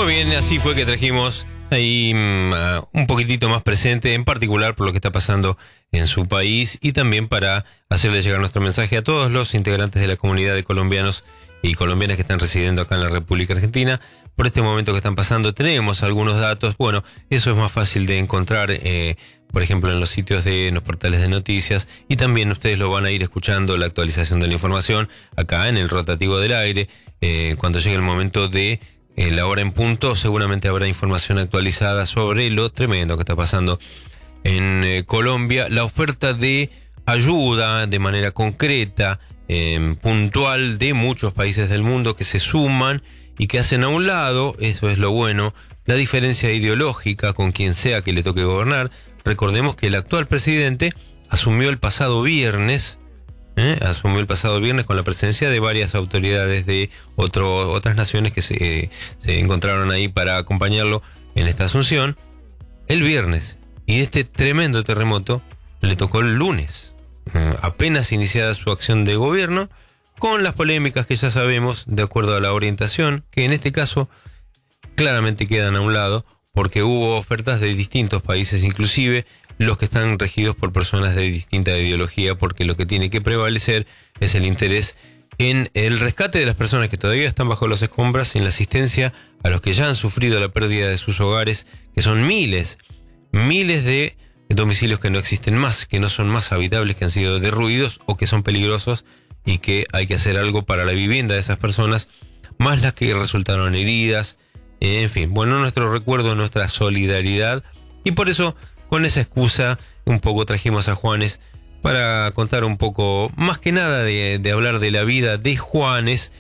bien, así fue que trajimos ahí un poquitito más presente, en particular por lo que está pasando en su país y también para hacerle llegar nuestro mensaje a todos los integrantes de la comunidad de colombianos y colombianas que están residiendo acá en la República Argentina. Por este momento que están pasando tenemos algunos datos, bueno, eso es más fácil de encontrar, por ejemplo, en los sitios en los portales de noticias, y también ustedes lo van a ir escuchando, la actualización de la información acá en el rotativo del aire. Cuando llegue el momento de la hora en punto, seguramente habrá información actualizada sobre lo tremendo que está pasando en Colombia, la oferta de ayuda de manera concreta, puntual, de muchos países del mundo que se suman y que hacen a un lado, eso es lo bueno, la diferencia ideológica con quien sea que le toque gobernar. Recordemos que el actual presidente asumió el pasado viernes con la presencia de varias autoridades de otras naciones que se encontraron ahí para acompañarlo en esta asunción el viernes. Y este tremendo terremoto le tocó el lunes, apenas iniciada su acción de gobierno, con las polémicas que ya sabemos de acuerdo a la orientación, que en este caso claramente quedan a un lado, porque hubo ofertas de distintos países, inclusive los que están regidos por personas de distinta ideología, porque lo que tiene que prevalecer es el interés en el rescate de las personas que todavía están bajo los escombros, en la asistencia a los que ya han sufrido la pérdida de sus hogares, que son miles de domicilios que no existen más, que no son más habitables, que han sido derruidos o que son peligrosos y que hay que hacer algo para la vivienda de esas personas, más las que resultaron heridas. En fin, bueno, nuestro recuerdo, nuestra solidaridad, y por eso, con esa excusa, un poco trajimos a Juanes para contar un poco, más que nada de hablar de la vida de Juanes,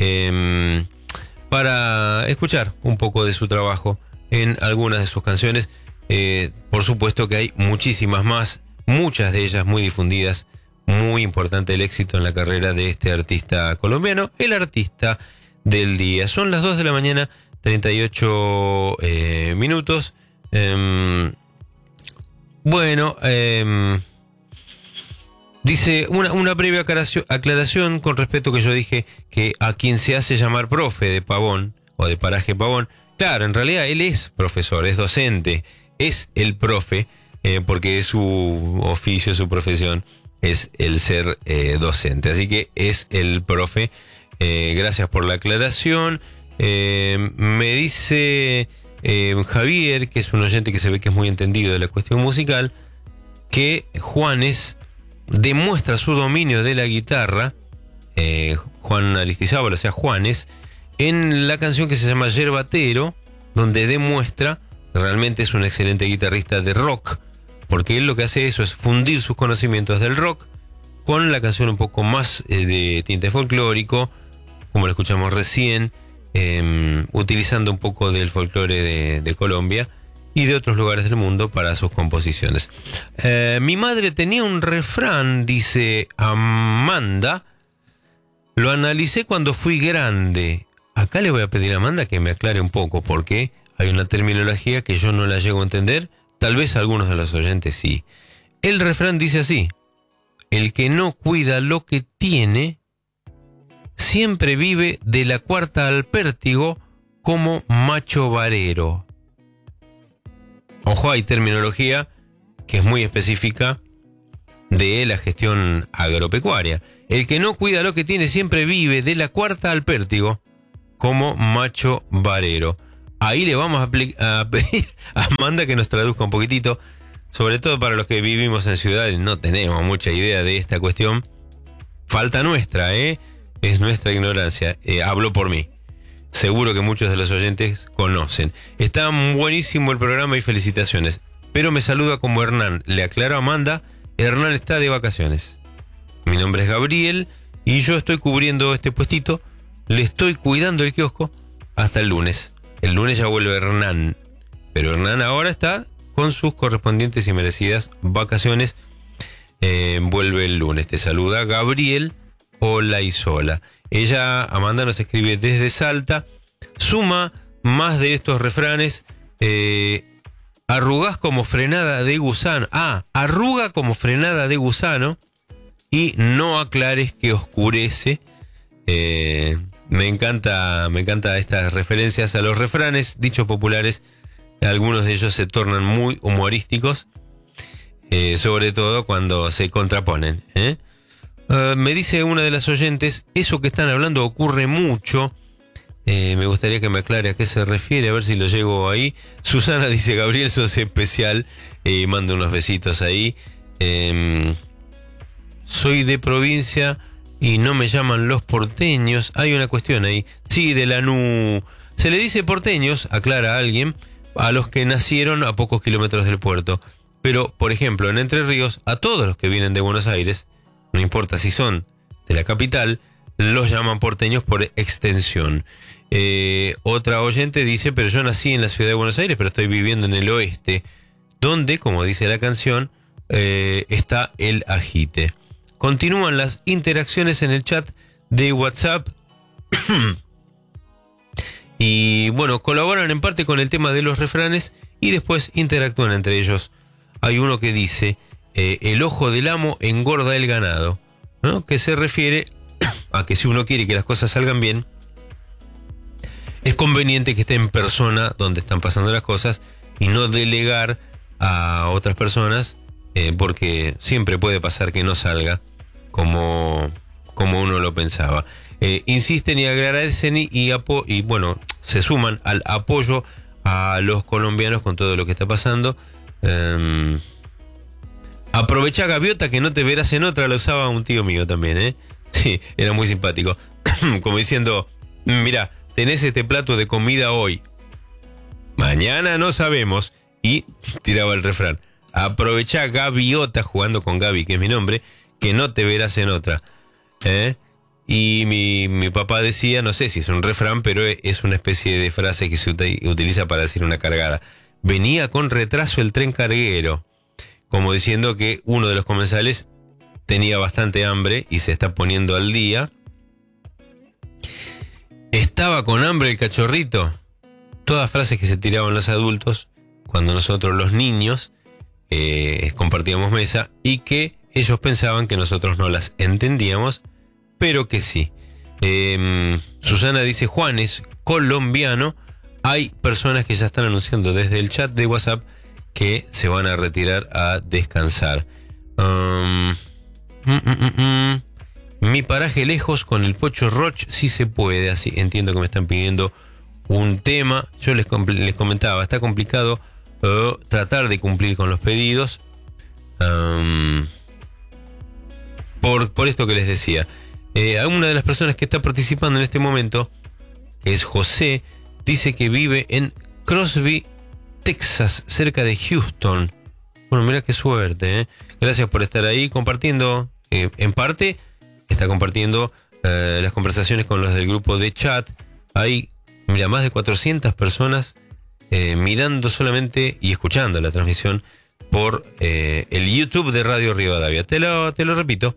para escuchar un poco de su trabajo en algunas de sus canciones. Por supuesto que hay muchísimas más, muchas de ellas muy difundidas. Muy importante el éxito en la carrera de este artista colombiano, el artista del día. Son las 2 de la mañana, 38 minutos. Dice una breve aclaración con respecto que yo dije que a quien se hace llamar profe de Pavón o de Paraje Pavón. Claro, en realidad él es profesor, es docente, es el profe, porque es su oficio, su profesión es el ser docente. Así que es el profe. Gracias por la aclaración. Me dice Javier, que es un oyente que se ve que es muy entendido de la cuestión musical, que Juanes demuestra su dominio de la guitarra, Juan Aristizábal, o sea Juanes, en la canción que se llama Yerbatero, donde demuestra que realmente es un excelente guitarrista de rock, porque él lo que hace eso es fundir sus conocimientos del rock con la canción un poco más de tinte folclórico, como lo escuchamos recién, utilizando un poco del folclore de Colombia y de otros lugares del mundo para sus composiciones. Mi madre tenía un refrán, dice Amanda, lo analicé cuando fui grande. Acá le voy a pedir a Amanda que me aclare un poco, porque hay una terminología que yo no la llego a entender. Tal vez algunos de los oyentes sí. El refrán dice así: el que no cuida lo que tiene, siempre vive de la cuarta al pértigo como macho varero. Ojo, hay terminología que es muy específica de la gestión agropecuaria. El que no cuida lo que tiene siempre vive de la cuarta al pértigo como macho varero. Ahí le vamos a pedir a Amanda que nos traduzca un poquitito, sobre todo para los que vivimos en ciudad y no tenemos mucha idea de esta cuestión. Falta nuestra, es nuestra ignorancia. Hablo por mí. Seguro que muchos de los oyentes conocen. Está buenísimo el programa y felicitaciones. Pero me saluda como Hernán. Le aclaro a Amanda, Hernán está de vacaciones. Mi nombre es Gabriel y yo estoy cubriendo este puestito. Le estoy cuidando el kiosco hasta el lunes. El lunes ya vuelve Hernán, pero Hernán ahora está con sus correspondientes y merecidas vacaciones. Vuelve el lunes. Te saluda Gabriel Olaizola. Ella, Amanda, nos escribe desde Salta. Suma más de estos refranes. Arrugás como frenada de gusano. Arruga como frenada de gusano y no aclares que oscurece. Me encanta estas referencias a los refranes, dichos populares. Algunos de ellos se tornan muy humorísticos, sobre todo cuando se contraponen. Me dice una de las oyentes, eso que están hablando ocurre mucho. Me gustaría que me aclare a qué se refiere, a ver si lo llego ahí. Susana dice, Gabriel, sos especial. Manda unos besitos ahí. Soy de provincia y no me llaman los porteños. Hay una cuestión ahí. Sí, de Lanús. Se le dice porteños, aclara alguien, a los que nacieron a pocos kilómetros del puerto. Pero, por ejemplo, en Entre Ríos, a todos los que vienen de Buenos Aires, no importa si son de la capital, los llaman porteños por extensión. Otra oyente dice, pero yo nací en la ciudad de Buenos Aires, pero estoy viviendo en el oeste, donde, como dice la canción, está el ajite. Continúan las interacciones en el chat de WhatsApp y bueno, colaboran en parte con el tema de los refranes y después interactúan entre ellos. Hay uno que dice, el ojo del amo engorda el ganado, ¿no? Que se refiere a que si uno quiere que las cosas salgan bien, es conveniente que esté en persona donde están pasando las cosas y no delegar a otras personas, porque siempre puede pasar que no salga como uno lo pensaba. Insisten y agradecen y bueno, se suman al apoyo a los colombianos con todo lo que está pasando. Aprovecha, gaviota, que no te verás en otra, lo usaba un tío mío también, Sí, era muy simpático. Como diciendo, mira, tenés este plato de comida hoy, mañana no sabemos. Y tiraba el refrán, aprovecha, gaviota, jugando con Gaby, que es mi nombre, que no te verás en otra. Y mi papá decía, no sé si es un refrán, pero es una especie de frase que se utiliza para decir una cargada. Venía con retraso el tren carguero, como diciendo que uno de los comensales tenía bastante hambre y se está poniendo al día. Estaba con hambre el cachorrito. Todas frases que se tiraban los adultos cuando nosotros los niños compartíamos mesa y que ellos pensaban que nosotros no las entendíamos, pero que sí. Susana dice, Juan es colombiano. Hay personas que ya están anunciando desde el chat de WhatsApp que se van a retirar a descansar. Mi paraje lejos con el Pocho Roch, sí se puede. Así entiendo que me están pidiendo un tema. Yo les comentaba, está complicado tratar de cumplir con los pedidos. Por esto que les decía. Una de las personas que está participando en este momento, que es José, dice que vive en Crosby, Texas, cerca de Houston. Bueno, mira qué suerte, Gracias por estar ahí compartiendo. En parte, está compartiendo las conversaciones con los del grupo de chat. Hay, mira, más de 400 personas mirando solamente y escuchando la transmisión por el YouTube de Radio Rivadavia. Te lo repito.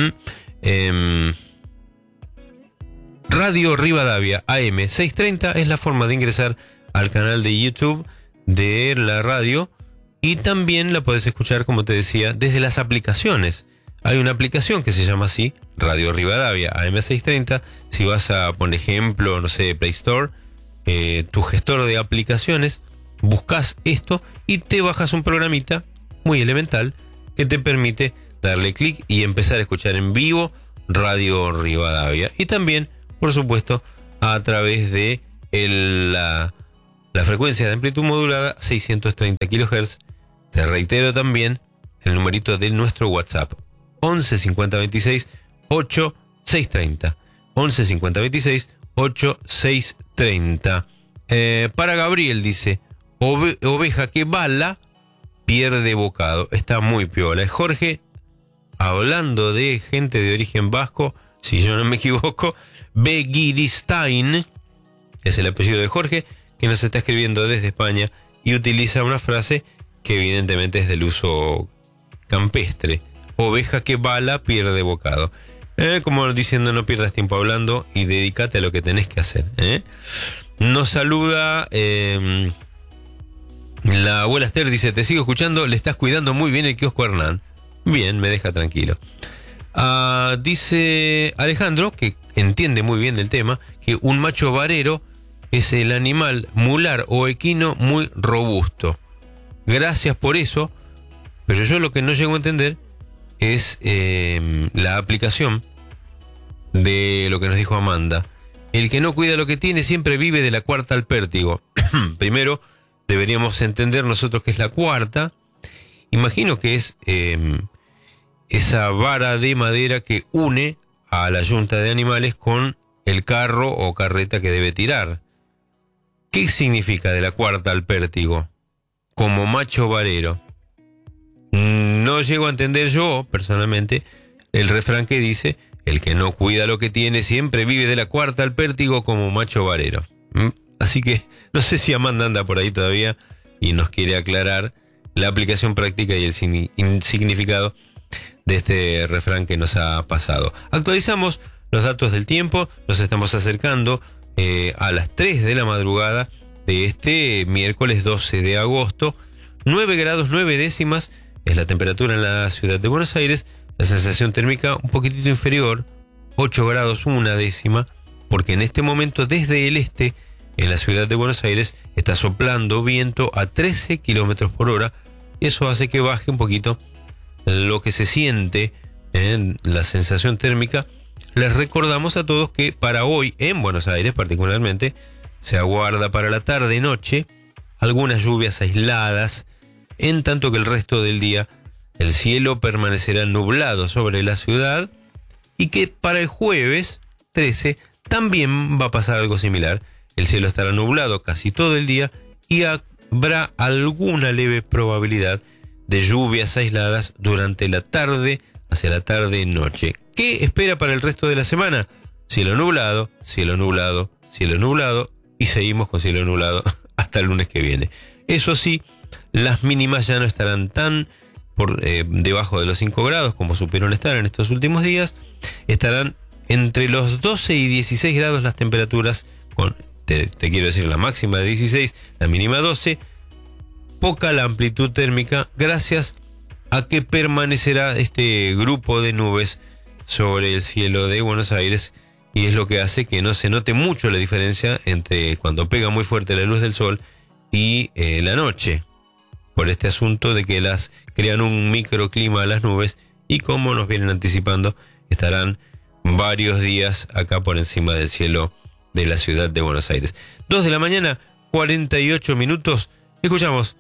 Radio Rivadavia AM 630 es la forma de ingresar al canal de YouTube de la radio, y también la podés escuchar, como te decía, desde las aplicaciones. Hay una aplicación que se llama así, Radio Rivadavia AM 630. Si vas a, por ejemplo, no sé, Play Store, tu gestor de aplicaciones, buscas esto y te bajas un programita muy elemental que te permite darle clic y empezar a escuchar en vivo Radio Rivadavia. Y también, por supuesto, a través de la frecuencia de amplitud modulada 630 kHz. Te reitero también el numerito de nuestro WhatsApp, 11 50 26 8 630. 11 50 26 8 630. Para Gabriel dice, oveja que bala pierde bocado. Está muy piola. Jorge, hablando de gente de origen vasco, si yo no me equivoco, Begiristain es el apellido de Jorge, que nos está escribiendo desde España y utiliza una frase que evidentemente es del uso campestre. Oveja que bala pierde bocado. Como diciendo, no pierdas tiempo hablando y dedícate a lo que tenés que hacer. Nos saluda la abuela Esther, dice, te sigo escuchando, le estás cuidando muy bien el kiosco Hernán. Bien, me deja tranquilo. Dice Alejandro, que entiende muy bien del tema, que un macho varero es el animal mular o equino muy robusto. Gracias por eso, pero yo lo que no llego a entender es la aplicación de lo que nos dijo Amanda. El que no cuida lo que tiene siempre vive de la cuarta al pértigo. Primero, deberíamos entender nosotros qué es la cuarta. Imagino que es esa vara de madera que une a la yunta de animales con el carro o carreta que debe tirar. ¿Qué significa de la cuarta al pértigo? Como macho varero. No llego a entender yo, personalmente, el refrán que dice: el que no cuida lo que tiene siempre vive de la cuarta al pértigo como macho varero. Así que no sé si Amanda anda por ahí todavía y nos quiere aclarar la aplicación práctica y el significado de este refrán que nos ha pasado. Actualizamos los datos del tiempo, nos estamos acercando a las 3 de la madrugada de este miércoles 12 de agosto. 9 grados 9 décimas es la temperatura en la ciudad de Buenos Aires. La sensación térmica un poquitito inferior, 8 grados 1 décima, porque en este momento desde el este, en la ciudad de Buenos Aires, está soplando viento a 13 kilómetros por hora. Eso hace que baje un poquito lo que se siente en la sensación térmica. Les recordamos a todos que para hoy, en Buenos Aires particularmente, se aguarda para la tarde y noche algunas lluvias aisladas, en tanto que el resto del día el cielo permanecerá nublado sobre la ciudad, y que para el jueves 13 también va a pasar algo similar. El cielo estará nublado casi todo el día y habrá alguna leve probabilidad de lluvias aisladas durante la tarde, hacia la tarde y noche. ¿Qué espera para el resto de la semana? Cielo nublado, cielo nublado, cielo nublado, y seguimos con cielo nublado hasta el lunes que viene. Eso sí, las mínimas ya no estarán tan por debajo de los 5 grados como supieron estar en estos últimos días. Estarán entre los 12 y 16 grados las temperaturas, con te quiero decir, la máxima de 16, la mínima 12. Poca la amplitud térmica gracias a que permanecerá este grupo de nubes sobre el cielo de Buenos Aires, y es lo que hace que no se note mucho la diferencia entre cuando pega muy fuerte la luz del sol y la noche, por este asunto de que las crean un microclima a las nubes, y como nos vienen anticipando, estarán varios días acá por encima del cielo de la ciudad de Buenos Aires. 2 de la mañana, 48 minutos. Escuchamos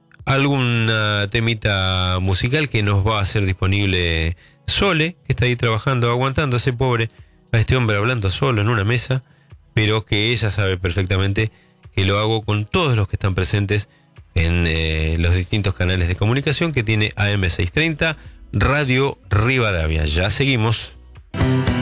alguna temita musical que nos va a hacer disponible Sole, que está ahí trabajando, aguantándose, pobre, a este hombre hablando solo en una mesa, pero que ella sabe perfectamente que lo hago con todos los que están presentes en los distintos canales de comunicación que tiene AM630 Radio Rivadavia. Ya seguimos.